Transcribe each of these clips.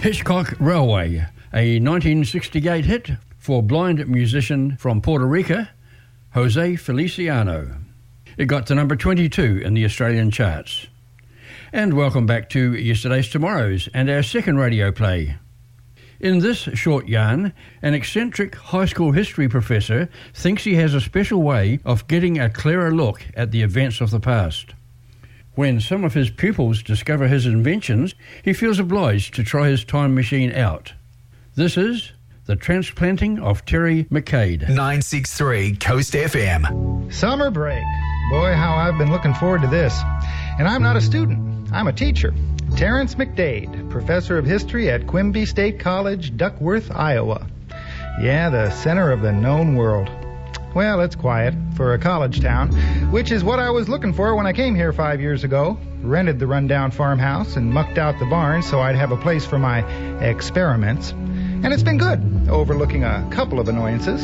Hitchcock Railway, a 1968 hit for blind musician from Puerto Rico, Jose Feliciano. It got to number 22 in the Australian charts. And welcome back to Yesterday's Tomorrow's and our second radio play. In this short yarn, an eccentric high school history professor thinks he has a special way of getting a clearer look at the events of the past. When some of his pupils discover his inventions, he feels obliged to try his time machine out. This is The Transplanting of Terry McCade. 963 Coast FM. Summer break. Boy, how I've been looking forward to this. And I'm not a student. I'm a teacher. Terrence McDade, professor of history at Quimby State College, Duckworth, Iowa. Yeah, the center of the known world. Well, it's quiet for a college town, which is what I was looking for when I came here 5 years ago. Rented the rundown farmhouse and mucked out the barn so I'd have a place for my experiments. And it's been good, overlooking a couple of annoyances.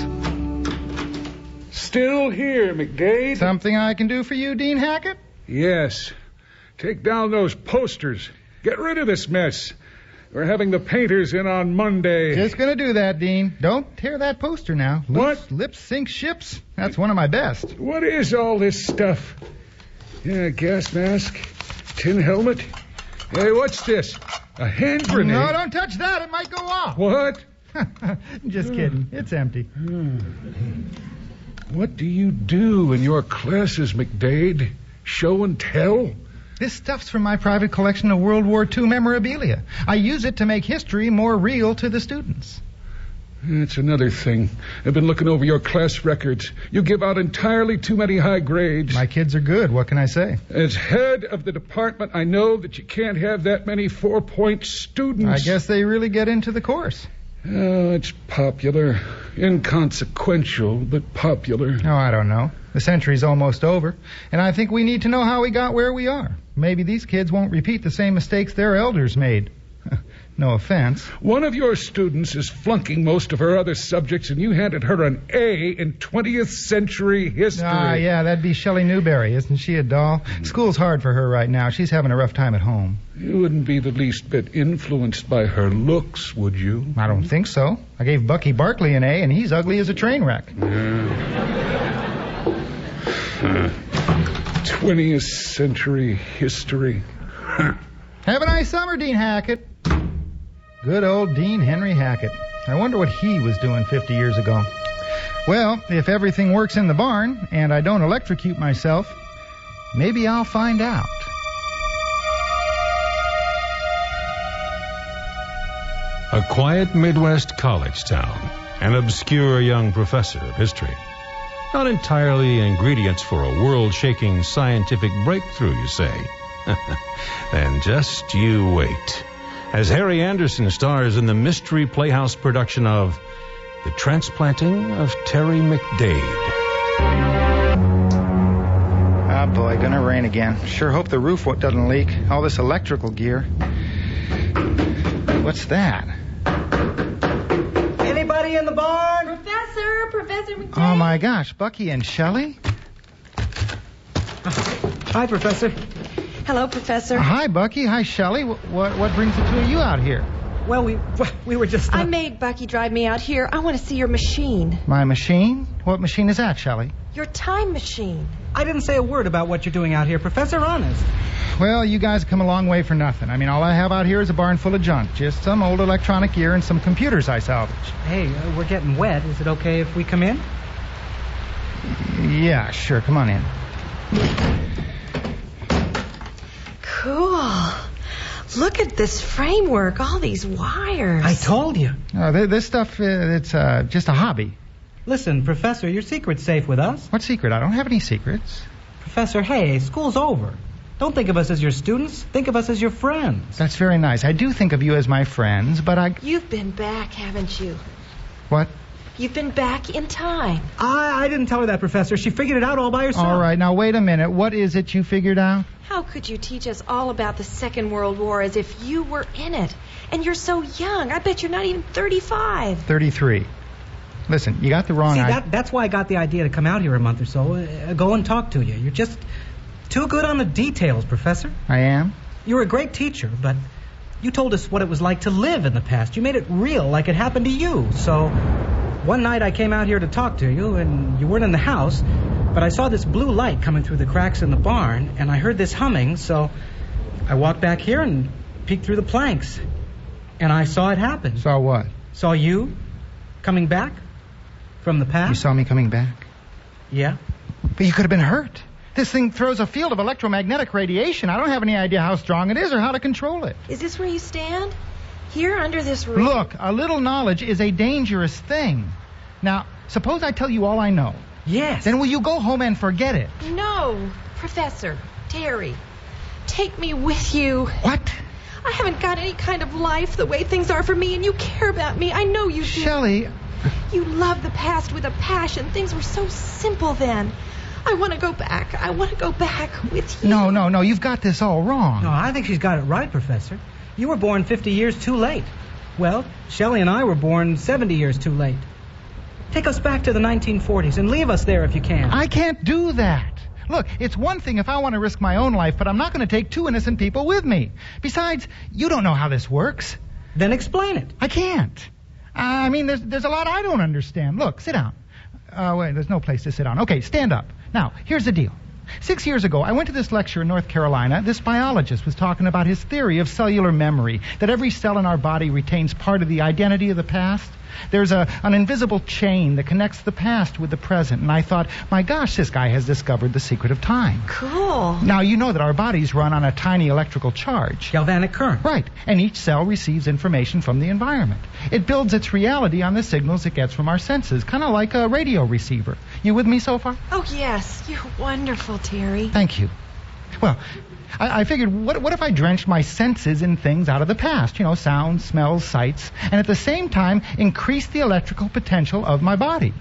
Still here, McDade. Something I can do for you, Dean Hackett? Yes. Take down those posters. Get rid of this mess. We're having the painters in on Monday. Just gonna do that, Dean. Don't tear that poster now. What? Lips sink ships. That's one of my best. What is all this stuff? Yeah, gas mask, tin helmet. Hey, what's this? A hand grenade? No, don't touch that. It might go off. What? Just kidding. It's empty. What do you do in your classes, McDade? Show and tell? This stuff's from my private collection of World War II memorabilia. I use it to make history more real to the students. That's another thing. I've been looking over your class records. You give out entirely too many high grades. My kids are good. What can I say? As head of the department, I know that you can't have that many 4-point students. I guess they really get into the course. Oh, it's popular. Inconsequential, but popular. Oh, I don't know. The century's almost over, and I think we need to know how we got where we are. Maybe these kids won't repeat the same mistakes their elders made. No offense. One of your students is flunking most of her other subjects, and you handed her an A in 20th century history. Ah, yeah, that'd be Shelley Newberry. Isn't she a doll? School's hard for her right now. She's having a rough time at home. You wouldn't be the least bit influenced by her looks, would you? I don't think so. I gave Bucky Barkley an A, and he's ugly as a train wreck. 20th century history. Have a nice summer, Dean Hackett. Good old Dean Henry Hackett. I wonder what he was doing 50 years ago. Well, if everything works in the barn and I don't electrocute myself, maybe I'll find out. A quiet Midwest college town, an obscure young professor of history. Not entirely ingredients for a world-shaking scientific breakthrough, you say? Then just you wait. As Harry Anderson stars in the Mystery Playhouse production of The Transplanting of Terry McDade. Ah, boy, gonna rain again. Sure hope the roof doesn't leak. All this electrical gear. What's that? Anybody in the barn? Professor McDade. Oh, my gosh, Bucky and Shelley? Hi, Professor. Hello, Professor. Hi, Bucky. Hi, Shelley. What brings the two of you out here? Well, we were just... I made Bucky drive me out here. I want to see your machine. My machine? What machine is that, Shelley? Your time machine. I didn't say a word about what you're doing out here, Professor, honest. Well, you guys have come a long way for nothing. I mean, all I have out here is a barn full of junk. Just some old electronic gear and some computers I salvaged. Hey, we're getting wet. Is it okay if we come in? Yeah, sure. Come on in. Cool. Look at this framework, all these wires. I told you. This stuff, it's just a hobby. Listen, Professor, your secret's safe with us. What secret? I don't have any secrets. Professor, hey, school's over. Don't think of us as your students. Think of us as your friends. That's very nice. I do think of you as my friends, but I... You've been back, haven't you? What? You've been back in time. I didn't tell her that, Professor. She figured it out all by herself. All right, now wait a minute. What is it you figured out? How could you teach us all about the Second World War as if you were in it? And you're so young. I bet you're not even 35. 33. Listen, you got the wrong idea. That's why I got the idea to come out here a month or so ago and talk to you. You're just too good on the details, Professor. I am? You're a great teacher, but You told us what it was like to live in the past. You made it real, like it happened to you. So one night I came out here to talk to you, and you weren't in the house, but I saw this blue light coming through the cracks in the barn, and I heard this humming, so I walked back here and peeked through the planks, and I saw it happen. Saw what? Saw you coming back from the past. You saw me coming back? Yeah. But you could have been hurt. This thing throws a field of electromagnetic radiation. I don't have any idea how strong it is or how to control it. Is this where you stand? Here under this roof? Look, a little knowledge is a dangerous thing. Now, suppose I tell you all I know. Yes. Then will you go home and forget it? No, Professor, Terry. Take me with you. What? I haven't got any kind of life the way things are for me, and you care about me. I know you do. Shelley. You love the past with a passion. Things were so simple then. I want to go back. I want to go back with you. No. You've got this all wrong. No, I think she's got it right, Professor. You were born 50 years too late. Well, Shelley and I were born 70 years too late. Take us back to the 1940s and leave us there if you can. I can't do that. Look, it's one thing if I want to risk my own life, but I'm not going to take two innocent people with me. Besides, you don't know how this works. Then explain it. I can't. I mean, there's a lot I don't understand. Look, sit down. Wait, there's no place to sit down. Okay, stand up. Now, here's the deal. 6 years ago, I went to this lecture in North Carolina. This biologist was talking about his theory of cellular memory, that every cell in our body retains part of the identity of the past. There's an invisible chain that connects the past with the present. And I thought, my gosh, this guy has discovered the secret of time. Cool. Now, you know that our bodies run on a tiny electrical charge. Galvanic current. Right. And each cell receives information from the environment. It builds its reality on the signals it gets from our senses, kind of like a radio receiver. You with me so far? Oh, yes. You're wonderful, Terry. Thank you. Well, I figured, what if I drenched my senses in things out of the past? You know, sounds, smells, sights, and at the same time increase the electrical potential of my body.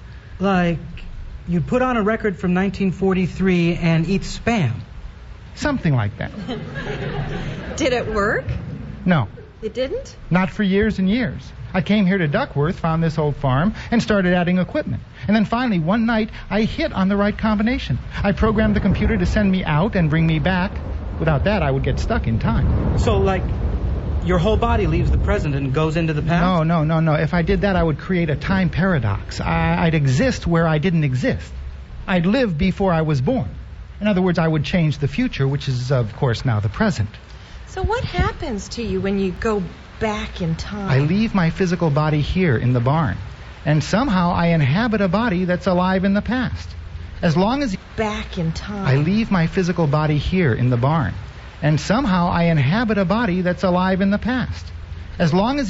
Like you'd put on a record from 1943 and eat Spam. Something like that. Did it work? No. It didn't? Not for years and years. I came here to Duckworth, found this old farm, and started adding equipment. And then finally, one night, I hit on the right combination. I programmed the computer to send me out and bring me back. Without that, I would get stuck in time. So, like, your whole body leaves the present and goes into the past? No. If I did that, I would create a time paradox. I'd exist where I didn't exist. I'd live before I was born. In other words, I would change the future, which is, of course, now the present. So what happens to you when you go back in time? I leave my physical body here in the barn, and somehow I inhabit a body that's alive in the past. As long as back in time. I leave my physical body here in the barn, and somehow I inhabit a body that's alive in the past. As long as